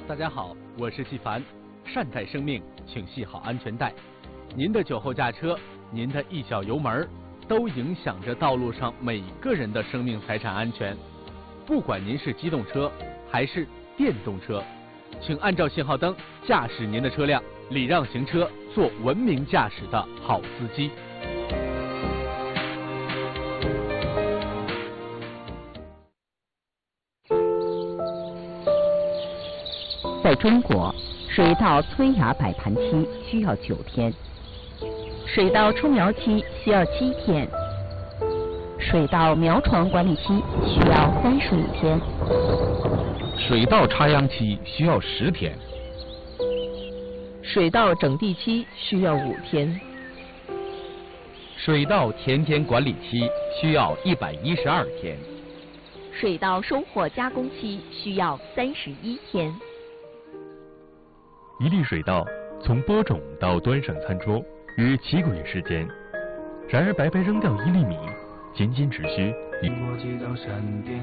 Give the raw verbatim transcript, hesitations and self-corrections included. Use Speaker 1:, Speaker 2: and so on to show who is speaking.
Speaker 1: 大家好，我是纪凡。善待生命，请系好安全带。您的酒后驾车，您的一脚油门，都影响着道路上每个人的生命财产安全。不管您是机动车还是电动车，请按照信号灯驾驶您的车辆，礼让行车，做文明驾驶的好司机。
Speaker 2: 在中国，水稻催芽摆盘期需要九天，水稻出苗期需要七天，水稻苗床管理期需要三十五天，
Speaker 3: 水稻插秧期需要十天，
Speaker 4: 水稻整地期需要五天，
Speaker 3: 水稻田间管理期需要一百一十二天，
Speaker 2: 水稻收获加工期需要三十一天。
Speaker 5: 一粒水稻从播种到端上餐桌约七个月时间，然而白白扔掉一粒米，仅仅只需一。
Speaker 6: 经过几道闪电，